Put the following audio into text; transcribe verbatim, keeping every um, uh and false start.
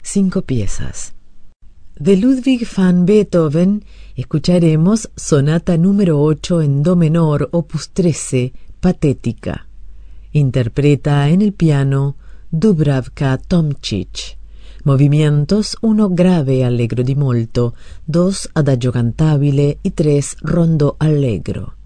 cinco piezas. De Ludwig van Beethoven escucharemos Sonata número ocho en Do menor, opus trece, Patética. Interpreta en el piano Dubravka Tomčič. Movimientos uno grave allegro di molto, dos adagio cantabile y tres rondo allegro.